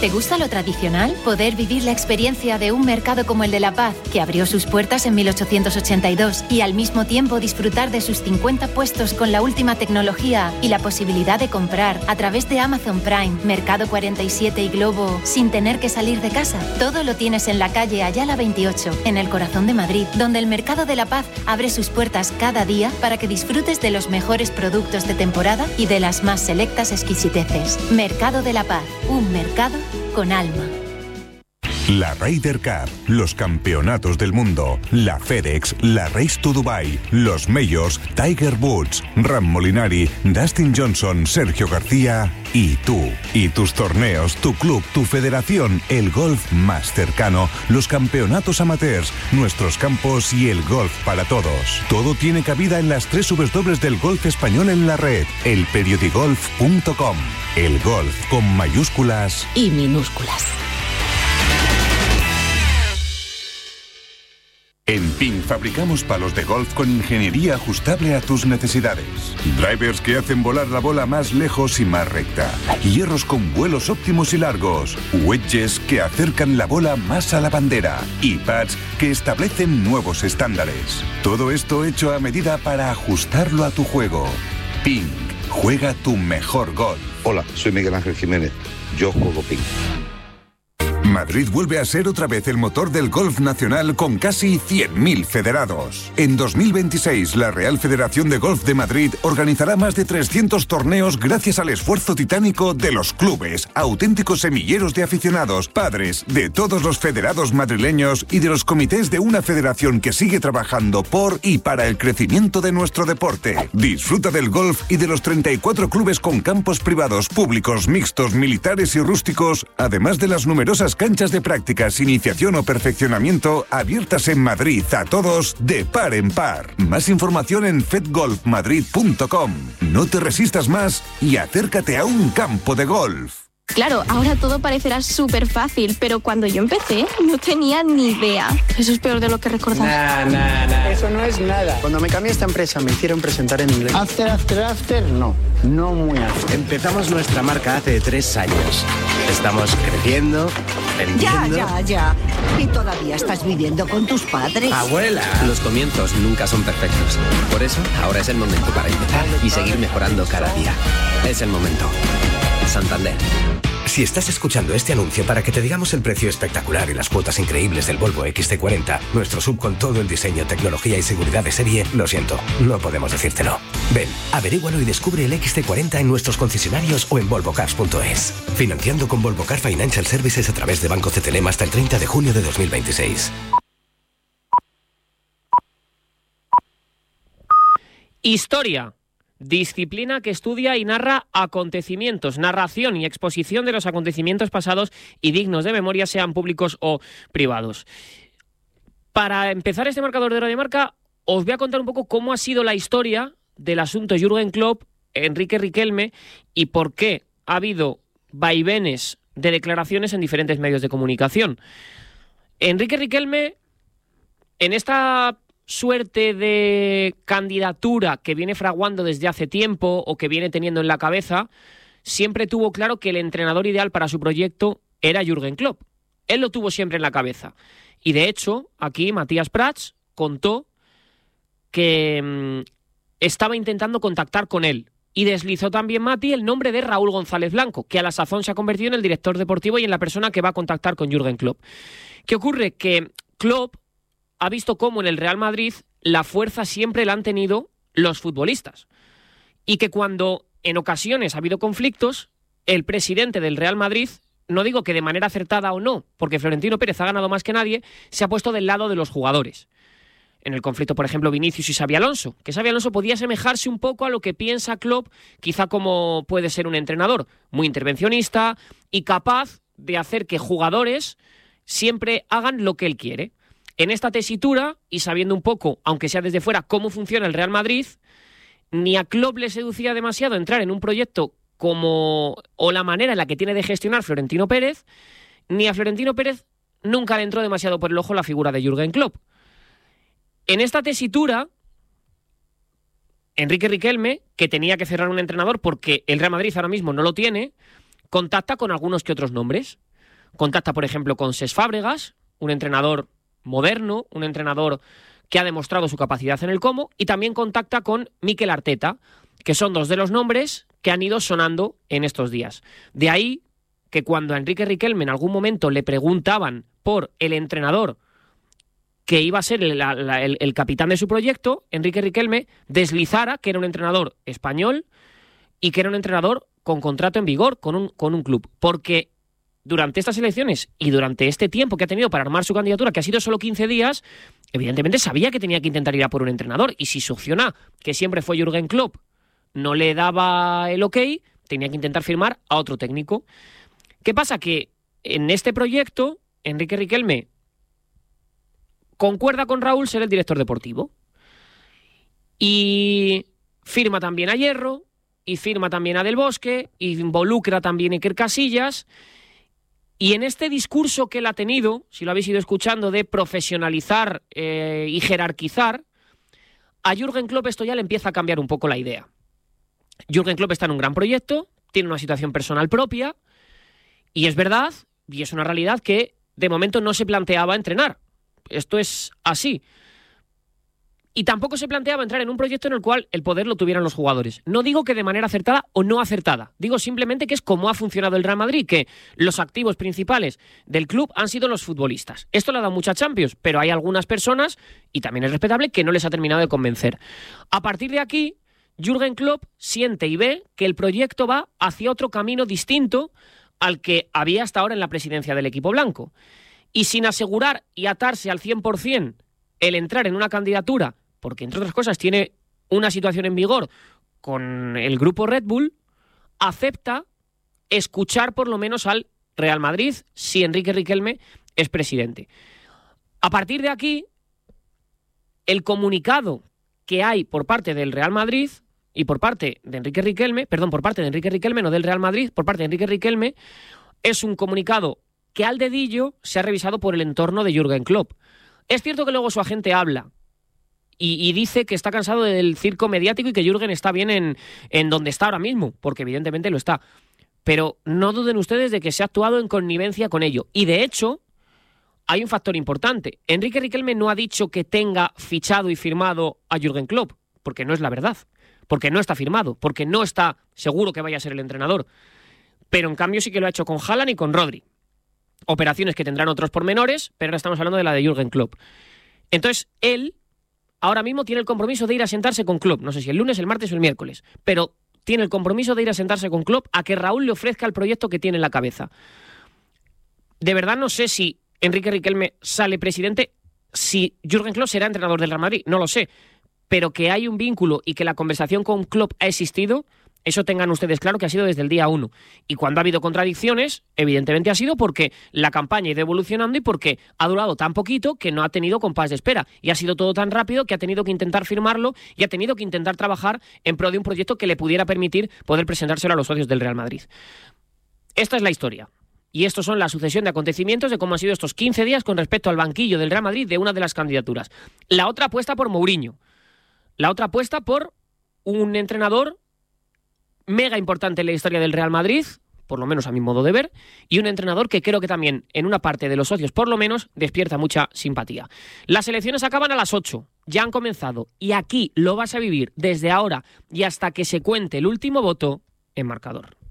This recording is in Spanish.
¿Te gusta lo tradicional? Poder vivir la experiencia de un mercado como el de La Paz, que abrió sus puertas en 1882, y al mismo tiempo disfrutar de sus 50 puestos con la última tecnología y la posibilidad de comprar a través de Amazon Prime, Mercado 47 y Globo sin tener que salir de casa. Todo lo tienes en la calle Ayala 28, en el corazón de Madrid, donde el Mercado de La Paz abre sus puertas cada día para que disfrutes de los mejores productos de temporada y de las más selectas exquisiteces. Mercado de La Paz, un mercado con alma. La Ryder Cup, los campeonatos del mundo, la FedEx, la Race to Dubai, los Majors, Tiger Woods, Ram Molinari, Dustin Johnson, Sergio García y tú. Y tus torneos, tu club, tu federación, el golf más cercano, los campeonatos amateurs, nuestros campos y el golf para todos. Todo tiene cabida en las 3 W del golf español en la red, elperiodigolf.com. El golf con mayúsculas y minúsculas. En PIN fabricamos palos de golf con ingeniería ajustable a tus necesidades. Drivers que hacen volar la bola más lejos y más recta. Hierros con vuelos óptimos y largos. Wedges que acercan la bola más a la bandera. Y pads que establecen nuevos estándares. Todo esto hecho a medida para ajustarlo a tu juego. PIN. Juega tu mejor golf. Hola, soy Miguel Ángel Jiménez. Yo juego PIN. Madrid vuelve a ser otra vez el motor del golf nacional con casi 100.000 federados. En 2026, la Real Federación de Golf de Madrid organizará más de 300 torneos gracias al esfuerzo titánico de los clubes, auténticos semilleros de aficionados, padres, de todos los federados madrileños y de los comités de una federación que sigue trabajando por y para el crecimiento de nuestro deporte. Disfruta del golf y de los 34 clubes con campos privados, públicos, mixtos, militares y rústicos, además de las numerosas canchas de prácticas, iniciación o perfeccionamiento abiertas en Madrid a todos de par en par. Más información en fedgolfmadrid.com. No te resistas más y acércate a un campo de golf. Claro, ahora todo parecerá súper fácil, pero cuando yo empecé no tenía ni idea. Eso es peor de lo que recordaba. Nah. Eso no es nada. Cuando me cambié a esta empresa me hicieron presentar en inglés. After, no muy after. Empezamos nuestra marca hace 3 años. Estamos creciendo, vendiendo... Ya. ¿Y todavía estás viviendo con tus padres? ¡Abuela! Los comienzos nunca son perfectos. Por eso, ahora es el momento para empezar y seguir mejorando cada día. Es el momento. Santander. Si estás escuchando este anuncio para que te digamos el precio espectacular y las cuotas increíbles del Volvo XC40, nuestro SUV con todo el diseño, tecnología y seguridad de serie, lo siento, no podemos decírtelo. Ven, averígualo y descubre el XC40 en nuestros concesionarios o en volvocars.es. Financiando con Volvo Car Financial Services a través de Banco CTLM hasta el 30 de junio de 2026. Historia. Disciplina que estudia y narra acontecimientos, narración y exposición de los acontecimientos pasados y dignos de memoria, sean públicos o privados. Para empezar este marcador de Radio Marca, os voy a contar un poco cómo ha sido la historia del asunto Jürgen Klopp, Enrique Riquelme y por qué ha habido vaivenes de declaraciones en diferentes medios de comunicación. Enrique Riquelme, en esta suerte de candidatura que viene fraguando desde hace tiempo o que viene teniendo en la cabeza, siempre tuvo claro que el entrenador ideal para su proyecto era Jürgen Klopp. Él lo tuvo siempre en la cabeza. Y de hecho, aquí Matías Prats contó que estaba intentando contactar con él. Y deslizó también Mati el nombre de Raúl González Blanco, que a la sazón se ha convertido en el director deportivo y en la persona que va a contactar con Jürgen Klopp. ¿Qué ocurre? Que Klopp ha visto cómo en el Real Madrid la fuerza siempre la han tenido los futbolistas. Y que cuando en ocasiones ha habido conflictos, el presidente del Real Madrid, no digo que de manera acertada o no, porque Florentino Pérez ha ganado más que nadie, se ha puesto del lado de los jugadores. En el conflicto, por ejemplo, Vinicius y Xabi Alonso, que Xabi Alonso podía asemejarse un poco a lo que piensa Klopp, quizá como puede ser un entrenador, muy intervencionista y capaz de hacer que jugadores siempre hagan lo que él quiere. En esta tesitura, y sabiendo un poco, aunque sea desde fuera, cómo funciona el Real Madrid, ni a Klopp le seducía demasiado entrar en un proyecto o la manera en la que tiene de gestionar Florentino Pérez, ni a Florentino Pérez nunca le entró demasiado por el ojo la figura de Jürgen Klopp. En esta tesitura, Enrique Riquelme, que tenía que cerrar un entrenador porque el Real Madrid ahora mismo no lo tiene, contacta con algunos que otros nombres. Contacta, por ejemplo, con Cesc Fàbregas, un entrenador moderno, un entrenador que ha demostrado su capacidad en el Como, y también contacta con Mikel Arteta, que son dos de los nombres que han ido sonando en estos días. De ahí que cuando a Enrique Riquelme en algún momento le preguntaban por el entrenador que iba a ser el capitán de su proyecto, Enrique Riquelme deslizara que era un entrenador español y que era un entrenador con contrato en vigor con un club. Porque durante estas elecciones y durante este tiempo que ha tenido para armar su candidatura, que ha sido solo 15 días, evidentemente sabía que tenía que intentar ir a por un entrenador. Y si su opción A, que siempre fue Jürgen Klopp, no le daba el ok, tenía que intentar firmar a otro técnico. ¿Qué pasa? Que en este proyecto, Enrique Riquelme concuerda con Raúl ser el director deportivo. Y firma también a Hierro, y firma también a Del Bosque, y involucra también a Iker Casillas. Y en este discurso que él ha tenido, si lo habéis ido escuchando, de profesionalizar y jerarquizar, a Jürgen Klopp esto ya le empieza a cambiar un poco la idea. Jürgen Klopp está en un gran proyecto, tiene una situación personal propia, y es verdad, y es una realidad, que de momento no se planteaba entrenar. Esto es así. Y tampoco se planteaba entrar en un proyecto en el cual el poder lo tuvieran los jugadores. No digo que de manera acertada o no acertada. Digo simplemente que es como ha funcionado el Real Madrid, que los activos principales del club han sido los futbolistas. Esto le ha dado mucha Champions, pero hay algunas personas, y también es respetable, que no les ha terminado de convencer. A partir de aquí, Jürgen Klopp siente y ve que el proyecto va hacia otro camino distinto al que había hasta ahora en la presidencia del equipo blanco. Y sin asegurar y atarse al 100% el entrar en una candidatura, porque entre otras cosas tiene una situación en vigor con el grupo Red Bull, acepta escuchar por lo menos al Real Madrid si Enrique Riquelme es presidente. A partir de aquí, el comunicado que hay por parte del Real Madrid y por parte de Enrique Riquelme, no del Real Madrid, por parte de Enrique Riquelme, es un comunicado que al dedillo se ha revisado por el entorno de Jürgen Klopp. Es cierto que luego su agente habla y dice que está cansado del circo mediático y que Jürgen está bien en donde está ahora mismo, porque evidentemente lo está. Pero no duden ustedes de que se ha actuado en connivencia con ello. Y de hecho, hay un factor importante. Enrique Riquelme no ha dicho que tenga fichado y firmado a Jürgen Klopp, porque no es la verdad, porque no está firmado, porque no está seguro que vaya a ser el entrenador. Pero en cambio sí que lo ha hecho con Haaland y con Rodri. Operaciones que tendrán otros pormenores, pero ahora estamos hablando de la de Jürgen Klopp. Entonces, él ahora mismo tiene el compromiso de ir a sentarse con Klopp. No sé si el lunes, el martes o el miércoles, pero tiene el compromiso de ir a sentarse con Klopp a que Raúl le ofrezca el proyecto que tiene en la cabeza. De verdad no sé si Enrique Riquelme sale presidente, si Jürgen Klopp será entrenador del Real Madrid, no lo sé. Pero que hay un vínculo y que la conversación con Klopp ha existido, eso tengan ustedes claro que ha sido desde el día 1. Y cuando ha habido contradicciones, evidentemente ha sido porque la campaña ha ido evolucionando y porque ha durado tan poquito que no ha tenido compás de espera. Y ha sido todo tan rápido que ha tenido que intentar firmarlo y ha tenido que intentar trabajar en pro de un proyecto que le pudiera permitir poder presentárselo a los socios del Real Madrid. Esta es la historia. Y estos son la sucesión de acontecimientos de cómo han sido estos 15 días con respecto al banquillo del Real Madrid de una de las candidaturas. La otra apuesta por Mourinho. La otra apuesta por un entrenador mega importante en la historia del Real Madrid, por lo menos a mi modo de ver, y un entrenador que creo que también en una parte de los socios, por lo menos, despierta mucha simpatía. Las elecciones acaban a las 8, ya han comenzado, y aquí lo vas a vivir desde ahora y hasta que se cuente el último voto en marcador.